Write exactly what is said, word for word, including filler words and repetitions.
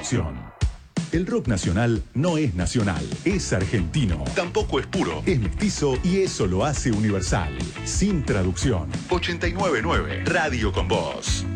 traducción. El rock nacional no es nacional, es argentino. Tampoco es puro, es mestizo y eso lo hace universal. Sin traducción. ochenta y nueve punto nueve, Radio con Vos.